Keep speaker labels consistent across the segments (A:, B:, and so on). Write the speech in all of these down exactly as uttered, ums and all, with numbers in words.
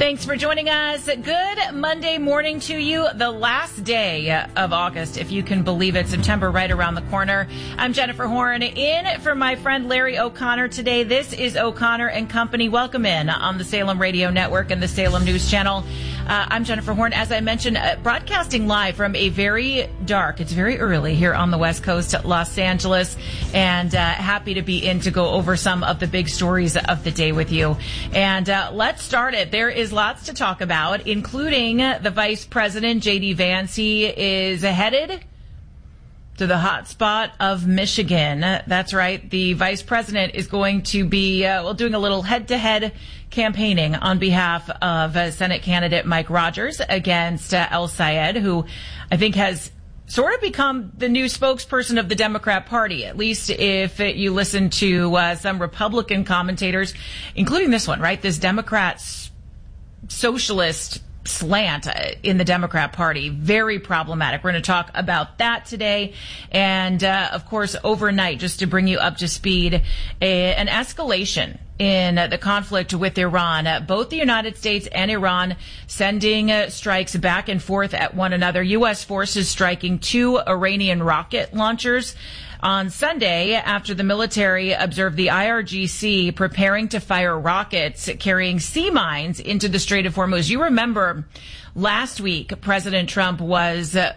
A: Thanks for joining us. Good Monday morning to you. The last day of August, if you can believe it. September right around the corner. I'm Jennifer Horn, in for my friend Larry O'Connor today. This is O'Connor and Company. Welcome in on the Salem Radio Network and the Salem News Channel. Uh, I'm Jennifer Horn, as I mentioned, uh, broadcasting live from a very dark, it's very early here on the West Coast, Los Angeles, and uh, happy to be in to go over some of the big stories of the day with you. And uh, let's start it. There is lots to talk about, including the Vice President, J D Vance. He is headed to the hot spot of Michigan. That's right. The Vice President is going to be uh, well, doing a little head-to-head campaigning on behalf of uh, Senate candidate Mike Rogers against uh, El Sayed, who I think has sort of become the new spokesperson of the Democrat Party, at least if you listen to uh, some Republican commentators, including this one, right? This Democrat socialist slant in the Democrat Party. Very problematic. We're going to talk about that today. And, uh, of course, overnight, just to bring you up to speed, a, an escalation in uh, the conflict with Iran. Uh, both the United States and Iran sending uh, strikes back and forth at one another. U S forces striking two Iranian rocket launchers on Sunday after the military observed the I R G C preparing to fire rockets carrying sea mines into the Strait of Hormuz. You remember last week, President Trump was uh,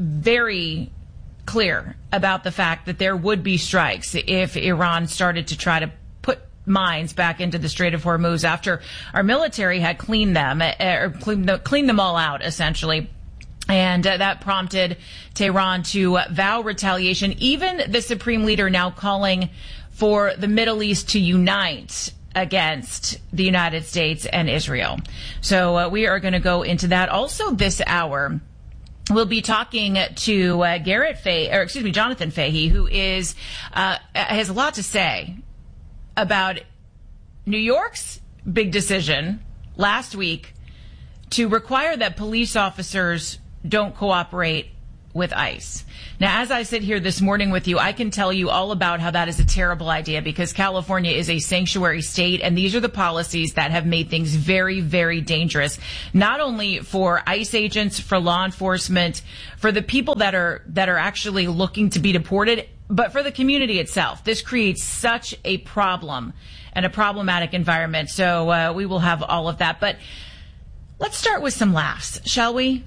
A: very clear about the fact that there would be strikes if Iran started to try to put mines back into the Strait of Hormuz after our military had cleaned them, uh, or cleaned, cleaned them all out, essentially. And uh, that prompted Tehran to uh, vow retaliation. Even the Supreme Leader now calling for the Middle East to unite against the United States and Israel. So uh, we are going to go into that. Also this hour, we'll be talking to uh, Garrett Fahey, or excuse me, Jonathan Fahey, who is uh, has a lot to say about New York's big decision last week to require that police officers don't cooperate with ICE. Now, as I sit here this morning with you, I can tell you all about how that is a terrible idea because California is a sanctuary state, and these are the policies that have made things very, very dangerous, not only for ICE agents, for law enforcement, for the people that are that are actually looking to be deported, but for the community itself. This creates such a problem and a problematic environment. So uh, we will have all of that. But let's start with some laughs, shall we?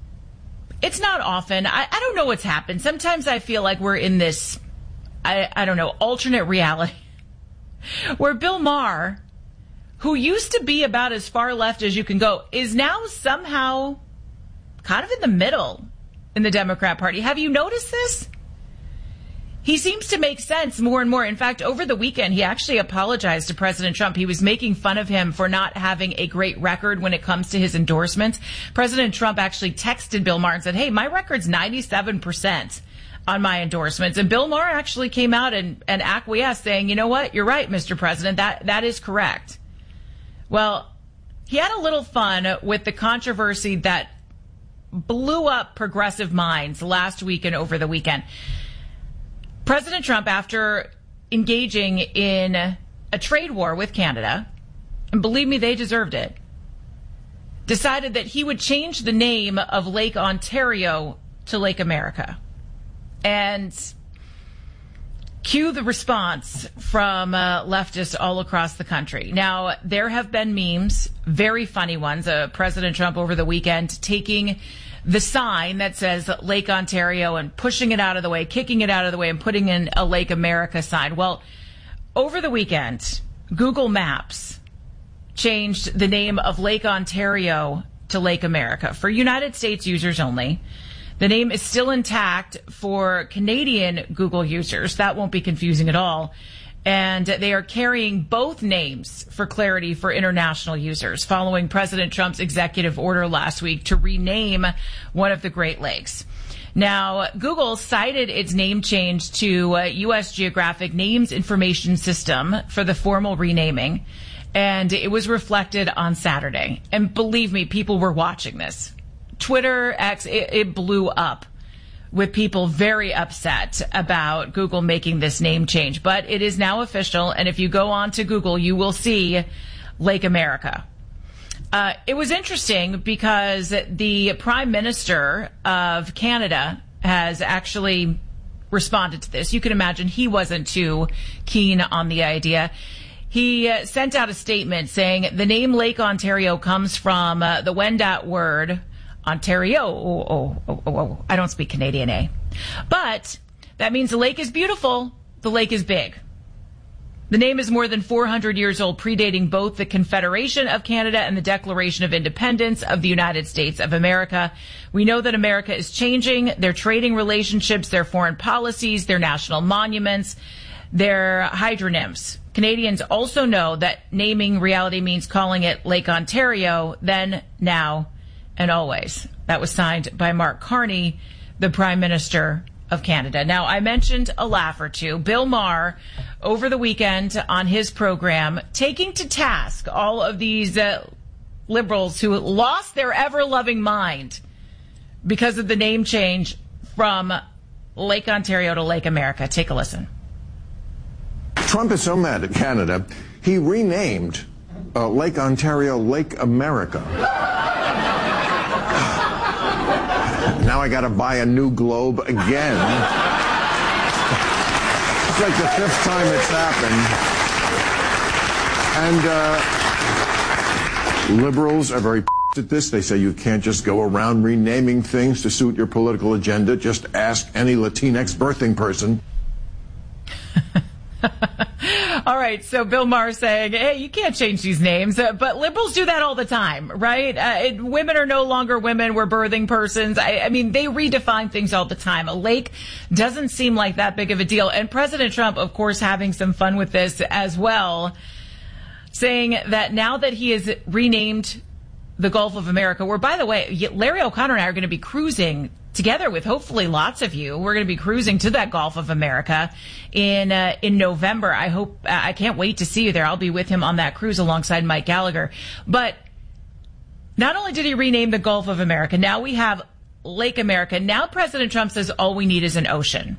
A: It's not often. I, I don't know what's happened. Sometimes I feel like we're in this, I, I don't know, alternate reality where Bill Maher, who used to be about as far left as you can go, is now somehow kind of in the middle in the Democrat Party. Have you noticed this? He seems to make sense more and more. In fact, over the weekend, he actually apologized to President Trump. He was making fun of him for not having a great record when it comes to his endorsements. President Trump actually texted Bill Maher and said, hey, my record's ninety-seven percent on my endorsements. And Bill Maher actually came out and, and acquiesced, saying, you know what, you're right, Mister President, that that is correct. Well, he had a little fun with the controversy that blew up progressive minds last week and over the weekend. President Trump, after engaging in a trade war with Canada, and believe me, they deserved it, decided that he would change the name of Lake Ontario to Lake America. And cue the response from uh, leftists all across the country. Now, there have been memes, very funny ones. Uh, President Trump over the weekend taking the sign that says Lake Ontario and pushing it out of the way, kicking it out of the way, and putting in a Lake America sign. Well, over the weekend, Google Maps changed the name of Lake Ontario to Lake America for United States users only. The name is still intact for Canadian Google users. That won't be confusing at all. And they are carrying both names for clarity for international users following President Trump's executive order last week to rename one of the Great Lakes. Now, Google cited its name change to uh, U S Geographic Names Information System for the formal renaming, and it was reflected on Saturday. And believe me, people were watching this. Twitter, X, it, it blew up with people very upset about Google making this name change. But it is now official, and if you go on to Google, you will see Lake America. Uh, it was interesting because the Prime Minister of Canada has actually responded to this. You can imagine he wasn't too keen on the idea. He uh, sent out a statement saying the name Lake Ontario comes from uh, the Wendat word Ontario. Oh, oh, oh, oh, oh. I don't speak Canadian, eh? But that means the lake is beautiful. The lake is big. The name is more than four hundred years old, predating both the Confederation of Canada and the Declaration of Independence of the United States of America. We know that America is changing their trading relationships, their foreign policies, their national monuments, their hydronyms. Canadians also know that naming reality means calling it Lake Ontario, then, now, and always. That was signed by Mark Carney, the Prime Minister of Canada. Now, I mentioned a laugh or two. Bill Maher, over the weekend on his program, taking to task all of these uh, liberals who lost their ever-loving mind because of the name change from Lake Ontario to Lake America. Take a listen.
B: Trump is so mad at Canada, he renamed uh, Lake Ontario Lake America. Now I got to buy a new globe again. It's like the fifth time it's happened. And uh, liberals are very p***ed at this. They say you can't just go around renaming things to suit your political agenda. Just ask any Latinx birthing person.
A: All right, so Bill Maher saying, hey, you can't change these names, uh, but liberals do that all the time, right? Uh, it, women are no longer women, we're birthing persons. I, I mean, they redefine things all the time. A lake doesn't seem like that big of a deal. And President Trump, of course, having some fun with this as well, saying that now that he has renamed the Gulf of America, where, by the way, Larry O'Connor and I are going to be cruising together with hopefully lots of you. We're going to be cruising to that Gulf of America in uh, in November. I hope, uh, I can't wait to see you there. I'll be with him on that cruise alongside Mike Gallagher. But not only did he rename the Gulf of America, now we have Lake America. Now President Trump says all we need is an ocean.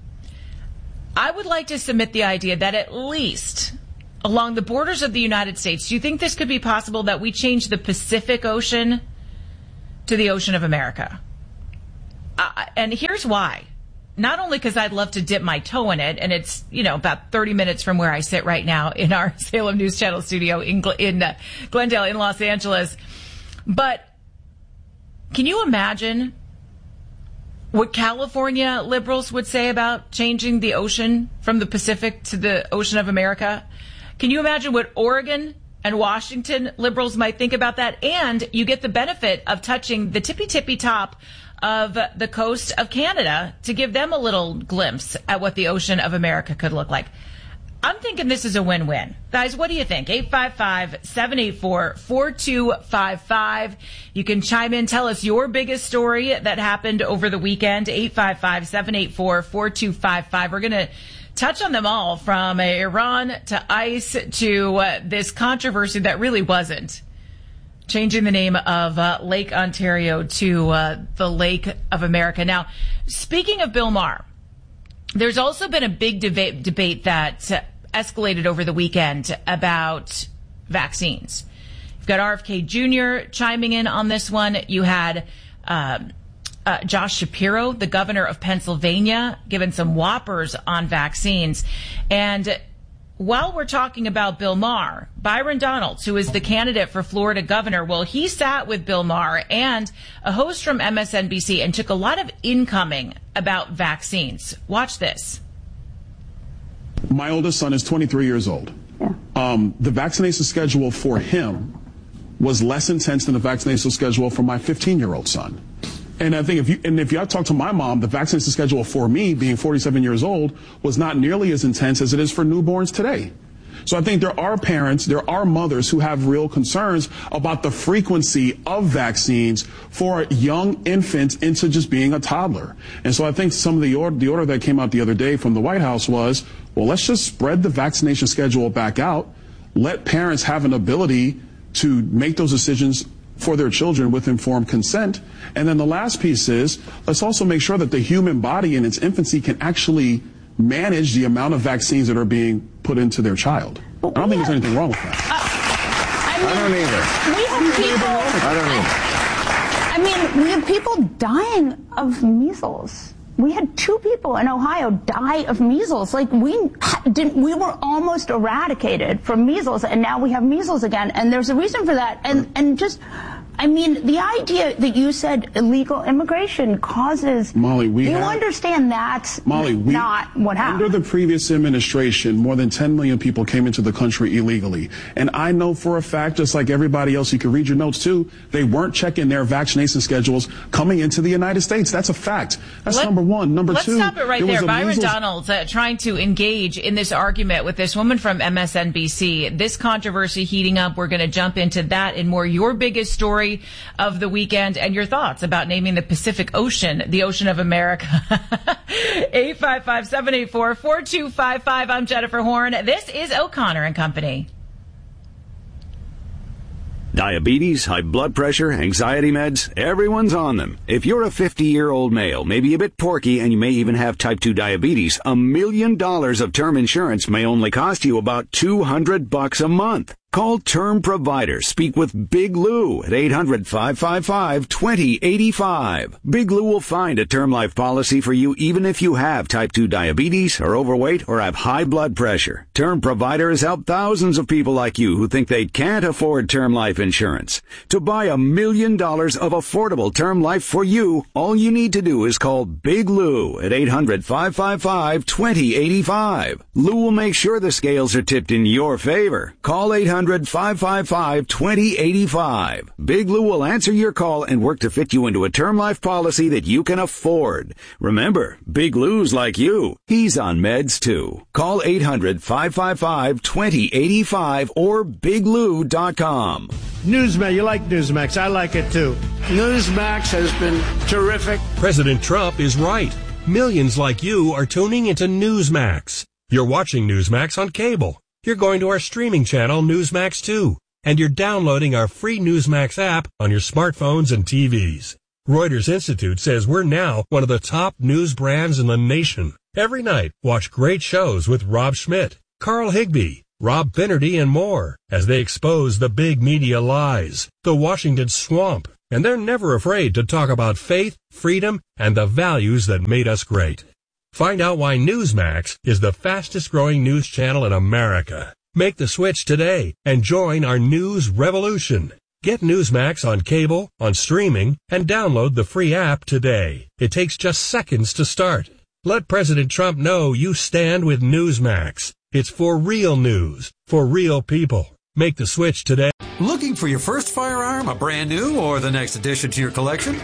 A: I would like to submit the idea that at least along the borders of the United States, do you think this could be possible that we change the Pacific Ocean to the Ocean of America? Uh, and here's why. Not only because I'd love to dip my toe in it, and it's, you know, about thirty minutes from where I sit right now in our Salem News Channel studio in, in uh, Glendale in Los Angeles, but can you imagine what California liberals would say about changing the ocean from the Pacific to the Ocean of America? Can you imagine what Oregon and Washington liberals might think about that? And you get the benefit of touching the tippy-tippy top of the coast of Canada to give them a little glimpse at what the Ocean of America could look like. I'm thinking this is a win-win. Guys, what do you think? eight five five, seven eight four, four two five five. You can chime in. Tell us your biggest story that happened over the weekend. eight five five, seven eight four, four two five five. We're going to touch on them all, from uh, Iran to ICE to uh, this controversy that really wasn't. Changing the name of uh, Lake Ontario to uh, the Lake of America. Now, speaking of Bill Maher, there's also been a big debate, debate that uh, escalated over the weekend about vaccines. You've got R F K Junior chiming in on this one. You had uh, uh, Josh Shapiro, the governor of Pennsylvania, giving some whoppers on vaccines. And while we're talking about Bill Maher, Byron Donalds, who is the candidate for Florida governor, well, he sat with Bill Maher and a host from M S N B C and took a lot of incoming about vaccines. Watch this.
C: My oldest son is twenty-three years old. Yeah. Um, the vaccination schedule for him was less intense than the vaccination schedule for my fifteen-year-old son. And I think if you, and if you have to talk to my mom, the vaccination schedule for me, being forty-seven years old, was not nearly as intense as it is for newborns today. So I think there are parents, there are mothers who have real concerns about the frequency of vaccines for young infants into just being a toddler. And so I think some of the order, the order that came out the other day from the White House was, well, let's just spread the vaccination schedule back out. Let parents have an ability to make those decisions for their children with informed consent. And then the last piece is, let's also make sure that the human body in its infancy can actually manage the amount of vaccines that are being put into their child. I don't think there's anything wrong with that.
B: I don't either.
D: we have people.
B: I don't know.
D: I mean, we have people dying of measles. We had two people in Ohio die of measles. Like, we didn't, we were almost eradicated from measles, and now we have measles again. And there's a reason for that. And, and just, I mean, the idea that you said illegal immigration causes...
C: Molly, we
D: You
C: have,
D: understand that's
C: Molly, we,
D: not what happened.
C: Under the previous administration, more than ten million people came into the country illegally. And I know for a fact, just like everybody else, you can read your notes too, they weren't checking their vaccination schedules coming into the United States. That's a fact. That's
A: Let,
C: number one. Number
A: let's
C: two...
A: Let's stop it right there. Byron
C: measles...
A: Donalds uh, trying to engage in this argument with this woman from M S N B C. This controversy heating up. We're going to jump into that and more. Your biggest story of the weekend and your thoughts about naming the Pacific Ocean the Ocean of America. eight five five, seven eight four, four two five five. I'm Jennifer Horn. This is O'Connor and Company.
E: Diabetes, high blood pressure, anxiety meds, everyone's on them. If you're a fifty-year-old male, maybe a bit porky, and you may even have type two diabetes, a million dollars of term insurance may only cost you about two hundred bucks a month. Call Term Provider. Speak with Big Lou at eight hundred, five five five, two zero eight five. Big Lou will find a term life policy for you even if you have type two diabetes, are overweight, or have high blood pressure. Term Provider has helped thousands of people like you who think they can't afford term life insurance. To buy a million dollars of affordable term life for you, all you need to do is call Big Lou at eight hundred, five five five, two zero eight five. Lou will make sure the scales are tipped in your favor. Call eight hundred, five five five, two zero eight five. Big Lou will answer your call and work to fit you into a term life policy that you can afford. Remember, Big Lou's like you. He's on meds too. Call eight hundred, five five five, two zero eight five or big lou dot com.
F: Newsmax, you like Newsmax. I like it too. Newsmax has been terrific.
G: President Trump is right. Millions like you are tuning into Newsmax. You're watching Newsmax on cable. You're going to our streaming channel, Newsmax two, and you're downloading our free Newsmax app on your smartphones and T Vs. Reuters Institute says we're now one of the top news brands in the nation. Every night, watch great shows with Rob Schmidt, Carl Higbie, Rob Finnerty, and more as they expose the big media lies, the Washington swamp, and they're never afraid to talk about faith, freedom, and the values that made us great. Find out why Newsmax is the fastest growing news channel in America. Make the switch today and join our news revolution. Get Newsmax on cable, on streaming, and download the free app today. It takes just seconds to start. Let President Trump know you stand with Newsmax. It's for real news, for real people. Make the switch today.
H: Looking for your first firearm, a brand new or the next addition to your collection?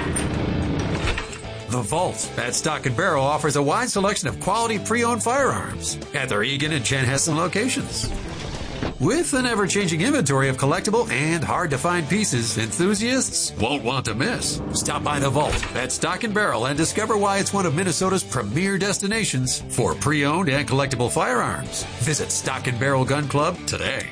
H: The Vault at Stock and Barrel offers a wide selection of quality pre-owned firearms at their Eagan and Chanhassen locations. With an ever-changing inventory of collectible and hard-to-find pieces, enthusiasts won't want to miss. Stop by the Vault at Stock and Barrel and discover why it's one of Minnesota's premier destinations for pre-owned and collectible firearms. Visit Stock and Barrel Gun Club today.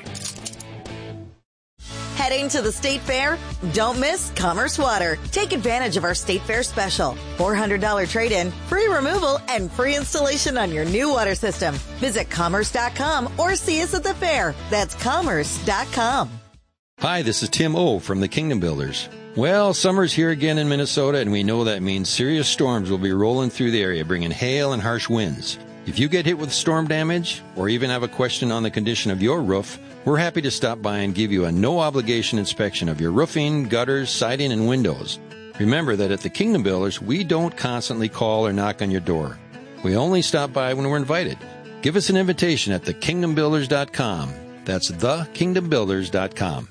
I: Heading to the State Fair? Don't miss Commerce Water. Take advantage of our State Fair special. four hundred dollars trade-in, free removal, and free installation on your new water system. Visit commerce dot com or see us at the fair. That's commerce dot com.
J: Hi, this is Tim O from the Kingdom Builders. Well, summer's here again in Minnesota, and we know that means serious storms will be rolling through the area, bringing hail and harsh winds. If you get hit with storm damage, or even have a question on the condition of your roof, we're happy to stop by and give you a no-obligation inspection of your roofing, gutters, siding, and windows. Remember that at the Kingdom Builders, we don't constantly call or knock on your door. We only stop by when we're invited. Give us an invitation at the kingdom builders dot com. That's the kingdom builders dot com.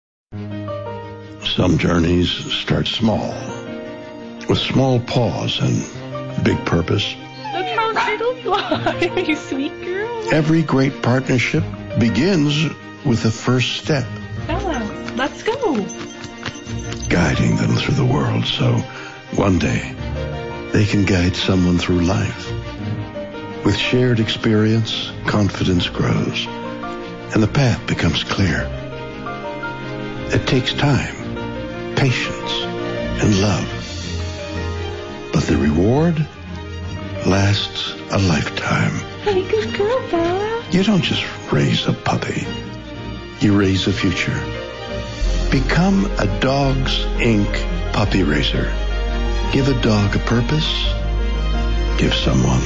K: Some journeys start small, with small pause and big purpose.
L: Look how little you are, you sweet girl.
K: Every great partnership begins with the first step.
L: Bella, let's go.
K: Guiding them through the world so one day they can guide someone through life. With shared experience, confidence grows, and the path becomes clear. It takes time, patience, and love. But the reward lasts a lifetime.
L: Hey, good girl, Bella.
K: You don't just raise a puppy. You raise a future. Become a Dogs Incorporated puppy raiser. Give a dog a purpose. Give someone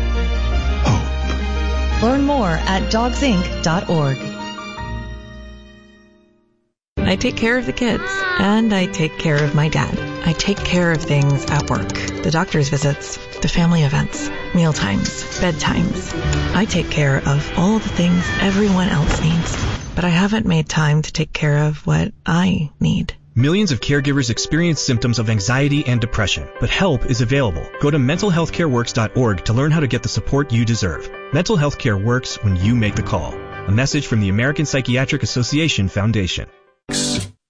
K: hope.
M: Learn more at dogs inc dot org. I take care of the kids, and I take care of my dad. I take care of things at work. The doctor's visits, the family events, mealtimes, bedtimes. I take care of all the things everyone else needs, but I haven't made time to take care of what I need.
N: Millions of caregivers experience symptoms of anxiety and depression, but help is available. Go to mental health care works dot org to learn how to get the support you deserve. Mental health care works when you make the call. A message from the American Psychiatric Association Foundation.